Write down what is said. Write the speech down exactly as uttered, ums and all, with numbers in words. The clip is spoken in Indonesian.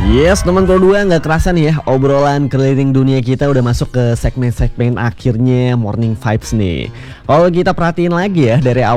Yes, teman Pro dua, nggak kerasa nih ya, obrolan keliling dunia kita udah masuk ke segmen-segmen akhirnya Morning Vibes nih. Kalau kita perhatiin lagi ya, dari awal